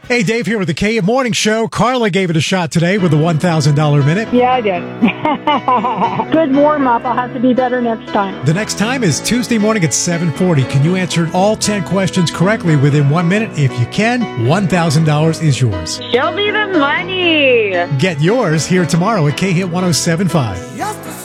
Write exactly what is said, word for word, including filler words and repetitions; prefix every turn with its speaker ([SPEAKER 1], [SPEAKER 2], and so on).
[SPEAKER 1] Hey, Dave here with the K Morning Show. Carla gave it a shot today with the one thousand dollars minute.
[SPEAKER 2] Yeah, I did. Good warm-up. I'll have to be better next time.
[SPEAKER 1] The next time is Tuesday morning at seven forty. Can you answer all ten questions correctly within one minute? If you can, one thousand dollars is yours.
[SPEAKER 3] Show me the money.
[SPEAKER 1] Get yours here tomorrow at K Hit one oh seven point five.